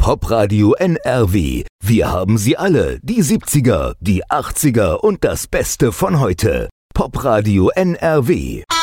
Popradio NRW. Wir haben sie alle, die 70er, die 80er und das Beste von heute. Popradio NRW.